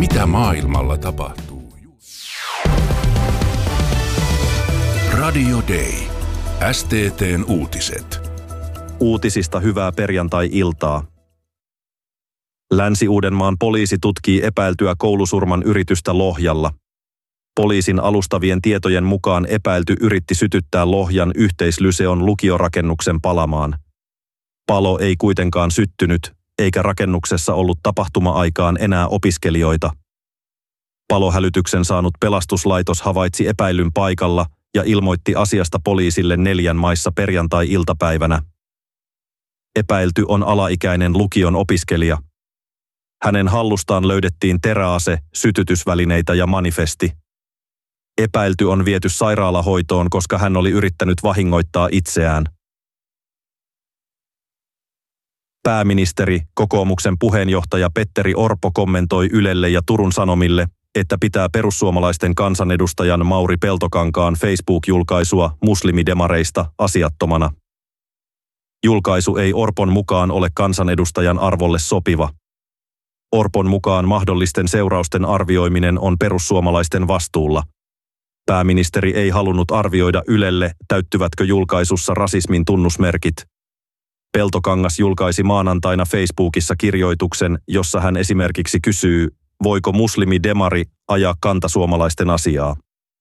Mitä maailmalla tapahtuu? Radio Day. STT:n uutiset. Uutisista hyvää perjantai-iltaa. Länsi-Uudenmaan poliisi tutkii epäiltyä koulusurman yritystä Lohjalla. Poliisin alustavien tietojen mukaan epäilty yritti sytyttää Lohjan yhteislyseon lukiorakennuksen palamaan. Palo ei kuitenkaan syttynyt, eikä rakennuksessa ollut tapahtuma-aikaan enää opiskelijoita. Palohälytyksen saanut pelastuslaitos havaitsi epäilyn paikalla ja ilmoitti asiasta poliisille 4 maissa perjantai-iltapäivänä. Epäilty on alaikäinen lukion opiskelija. Hänen hallustaan löydettiin teräase, sytytysvälineitä ja manifesti. Epäilty on viety sairaalahoitoon, koska hän oli yrittänyt vahingoittaa itseään. Pääministeri, kokoomuksen puheenjohtaja Petteri Orpo kommentoi Ylelle ja Turun Sanomille, että pitää perussuomalaisten kansanedustajan Mauri Peltokankaan Facebook-julkaisua muslimidemareista asiattomana. Julkaisu ei Orpon mukaan ole kansanedustajan arvolle sopiva. Orpon mukaan mahdollisten seurausten arvioiminen on perussuomalaisten vastuulla. Pääministeri ei halunnut arvioida Ylelle, täyttyvätkö julkaisussa rasismin tunnusmerkit. Peltokangas julkaisi maanantaina Facebookissa kirjoituksen, jossa hän esimerkiksi kysyy, voiko muslimidemari ajaa kantasuomalaisten asiaa.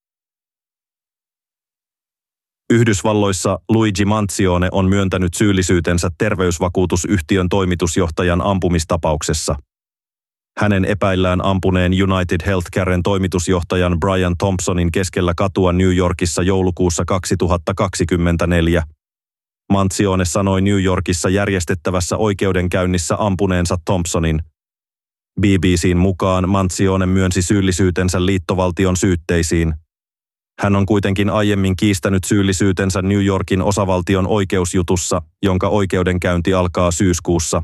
Yhdysvalloissa Luigi Manzione on myöntänyt syyllisyytensä terveysvakuutusyhtiön toimitusjohtajan ampumistapauksessa. Hänen epäillään ampuneen United Healthcaren toimitusjohtajan Brian Thompsonin keskellä katua New Yorkissa joulukuussa 2024. Manzione sanoi New Yorkissa järjestettävässä oikeudenkäynnissä ampuneensa Thompsonin. BBC:n mukaan Manzione myönsi syyllisyytensä liittovaltion syytteisiin. Hän on kuitenkin aiemmin kiistänyt syyllisyytensä New Yorkin osavaltion oikeusjutussa, jonka oikeudenkäynti alkaa syyskuussa.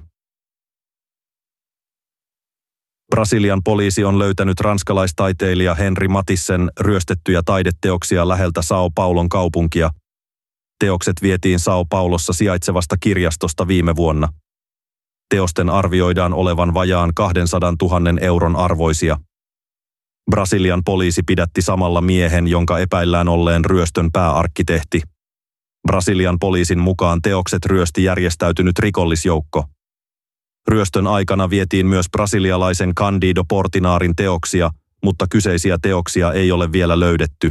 Brasilian poliisi on löytänyt ranskalaistaiteilija Henri Matissen ryöstettyjä taideteoksia läheltä São Paulon kaupunkia. Teokset vietiin São Paulossa sijaitsevasta kirjastosta viime vuonna. Teosten arvioidaan olevan vajaan 200 000 euron arvoisia. Brasilian poliisi pidätti samalla miehen, jonka epäillään olleen ryöstön pääarkkitehti. Brasilian poliisin mukaan teokset ryösti järjestäytynyt rikollisjoukko. Ryöstön aikana vietiin myös brasilialaisen Candido Portinarin teoksia, mutta kyseisiä teoksia ei ole vielä löydetty.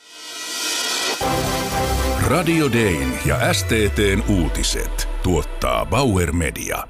Radio Dayn ja STT:n uutiset tuottaa Bauer Media.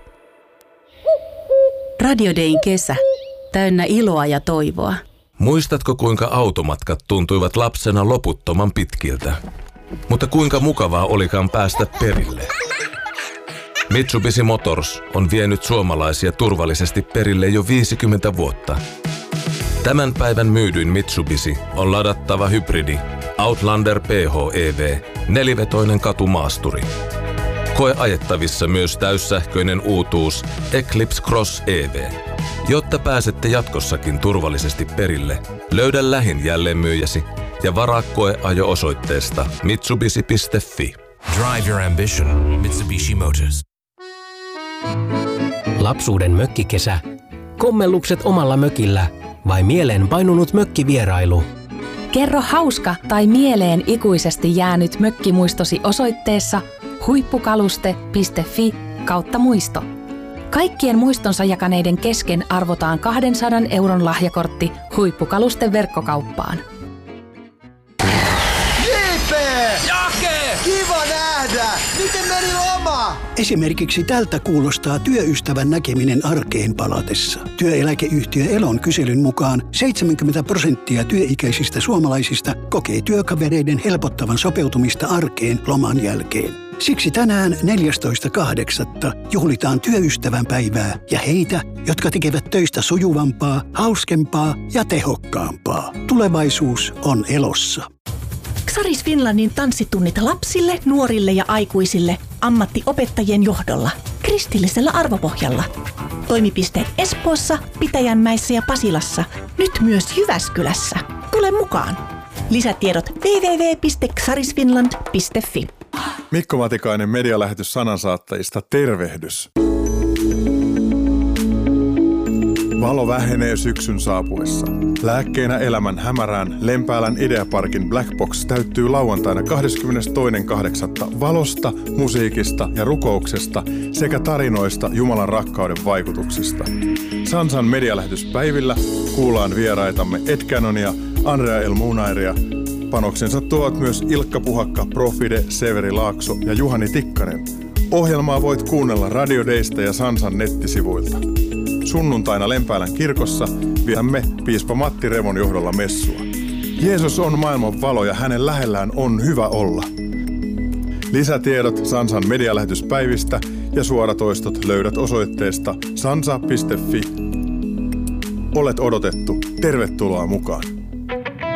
Radio Dayn kesä. Täynnä iloa ja toivoa. Muistatko, kuinka automatkat tuntuivat lapsena loputtoman pitkiltä? Mutta kuinka mukavaa olikaan päästä perille? Mitsubishi Motors on vienyt suomalaisia turvallisesti perille jo 50 vuotta. Tämän päivän myydyin Mitsubishi on ladattava hybridi Outlander PHEV, 4-vetoinen katumaasturi. Koe ajettavissa myös täyssähköinen uutuus Eclipse Cross EV. Jotta pääsette jatkossakin turvallisesti perille, löydä lähin jälleenmyyjäsi ja varaa koeajo osoitteesta mitsubishi.fi. Drive your ambition. Mitsubishi Motors. Lapsuuden mökkikesä. Kommellukset omalla mökillä vai mieleen painunut mökkivierailu? Kerro hauska tai mieleen ikuisesti jäänyt mökkimuistosi osoitteessa huippukaluste.fi/muisto. Kaikkien muistonsa jakaneiden kesken arvotaan 200 euron lahjakortti Huippukalusten verkkokauppaan. JP! Jake! Kiva nähdä! Miten meni loma? Esimerkiksi tältä kuulostaa työystävän näkeminen arkeen palatessa. Työeläkeyhtiö Elon kyselyn mukaan 70% työikäisistä suomalaisista kokee työkavereiden helpottavan sopeutumista arkeen loman jälkeen. Siksi tänään 14.8. juhlitaan työystävän päivää ja heitä, jotka tekevät töistä sujuvampaa, hauskempaa ja tehokkaampaa. Tulevaisuus on Elossa. Xaris Finlandin tanssitunnit lapsille, nuorille ja aikuisille ammattiopettajien johdolla kristillisellä arvopohjalla. Toimipisteet Espoossa, Pitäjänmäessä ja Pasilassa, nyt myös Jyväskylässä. Tule mukaan! Lisätiedot www.xarisfinland.fi. Mikko Matikainen, medialähetys sanansaattajista, tervehdys. Valo vähenee syksyn saapuessa. Lääkkeenä elämän hämärään Lempäälän Ideaparkin Black Box täyttyy lauantaina 22.8. valosta, musiikista ja rukouksesta sekä tarinoista Jumalan rakkauden vaikutuksista. Sansan medialähetyspäivillä kuullaan vieraitamme Ed Cannonia, Andrea L. Munairia. Panoksensa tuovat myös Ilkka Puhakka, Profide, Severi Laakso ja Juhani Tikkanen. Ohjelmaa voit kuunnella Radio Daysta ja Sansan nettisivuilta. Sunnuntaina Lempäälän kirkossa vietämme piispa Matti Revon johdolla messua. Jeesus on maailman valo ja hänen lähellään on hyvä olla. Lisätiedot Sansan medialähetyspäivistä ja suoratoistot löydät osoitteesta sansa.fi. Olet odotettu. Tervetuloa mukaan.